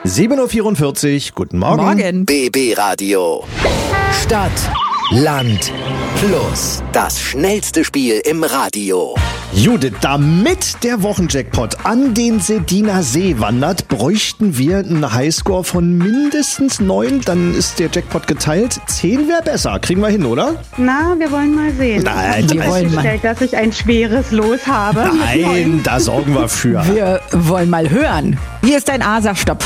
7.44 Uhr, guten Morgen. Morgen. BB Radio. Stadt, Land, Plus. Das schnellste Spiel im Radio. Judith, damit der Wochenjackpot an den Sediner See wandert, bräuchten wir einen Highscore von mindestens 9. Dann ist der Jackpot geteilt. 10 wäre besser. Kriegen wir hin, oder? Na, wir wollen mal sehen. Nein, ich habe festgestellt, dass ich ein schweres Los habe. Nein, da sorgen wir für. Wir wollen mal hören. Hier ist dein A, sag Stopp.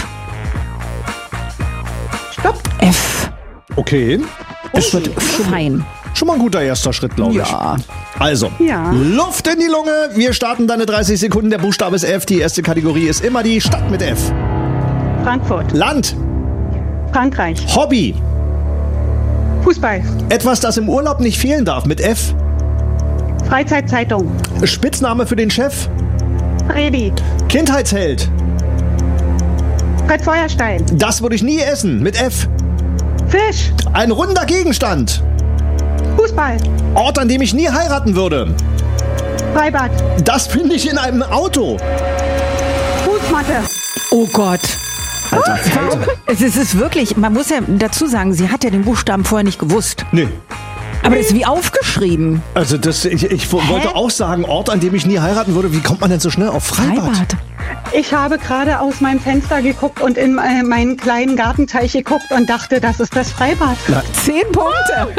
Stopp. F. Okay. Es wird fein. Schon mal ein guter erster Schritt, glaube ich. Ja. Also, Ja. Luft in die Lunge. Wir starten deine 30 Sekunden. Der Buchstabe ist F. Die erste Kategorie ist immer die Stadt mit F. Frankfurt. Land. Frankreich. Hobby. Fußball. Etwas, das im Urlaub nicht fehlen darf mit F. Freizeitzeitung. Spitzname für den Chef. Redi. Kindheitsheld. Fred Feuerstein. Das würde ich nie essen mit F. Fisch. Ein runder Gegenstand. Fußball. Ort, an dem ich nie heiraten würde. Freibad. Das finde ich in einem Auto. Fußmatte. Oh Gott. Alter, Es ist wirklich, man muss ja dazu sagen, sie hat ja den Buchstaben vorher nicht gewusst. Nee. Aber das ist wie aufgeschrieben. Also ich wollte auch sagen, Ort, an dem ich nie heiraten würde. Wie kommt man denn so schnell auf Freibad? Ich habe gerade aus meinem Fenster geguckt und in meinen kleinen Gartenteich geguckt und dachte, das ist das Freibad. 10 Punkte.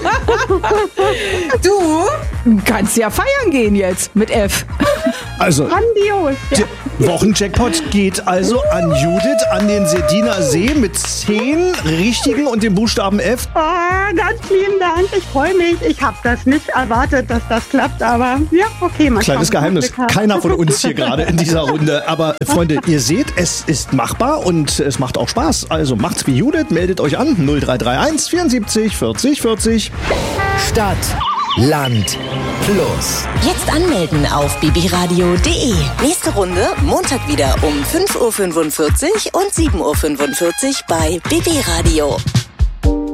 Du kannst ja feiern gehen jetzt mit F. Also, Grandios. Ja. der Wochenjackpot geht also an Judith, an den Sediner See mit 10 richtigen und dem Buchstaben F. Oh, ganz lieben Dank. Ich freue mich. Ich habe das nicht erwartet, dass das klappt, aber ja, okay. Mal Kleines schauen, Geheimnis. Glück haben. Keiner von uns hier gerade in dieser Runde. Aber Freunde, ihr seht, es ist machbar und es macht auch Spaß. Also macht's wie Judith, meldet euch an. 0331 74 40 40. Stadt, Land, Plus. Jetzt anmelden auf bbradio.de. Nächste Runde Montag wieder um 5.45 Uhr und 7.45 Uhr bei BB Radio.